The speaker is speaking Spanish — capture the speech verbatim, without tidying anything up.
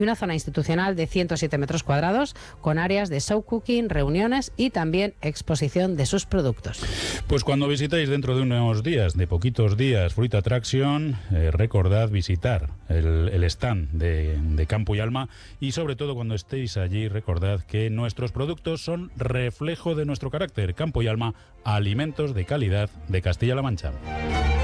y una zona institucional de ciento siete metros cuadrados con áreas de show cooking, reuniones y también exposición de sus productos. Pues cuando visitáis dentro de unos días, de poquitos días, Fruit Attraction, eh, recordad visitar el, el stand de, de Campo y Alma, y sobre todo cuando estéis allí recordad que nuestros productos son reflejo de nuestro carácter. Campo y Alma, alimentos de calidad de Castilla-La Mancha.